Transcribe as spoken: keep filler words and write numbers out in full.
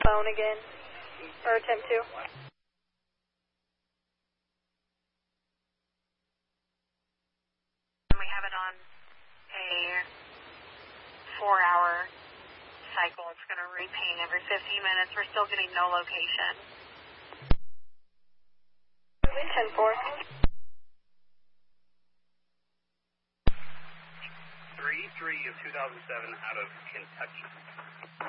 phone again, or attempt to. We have it on a four-hour cycle. It's going to repaint every fifteen minutes. We're still getting no location. ten four. three three of two thousand seven out of Kentucky.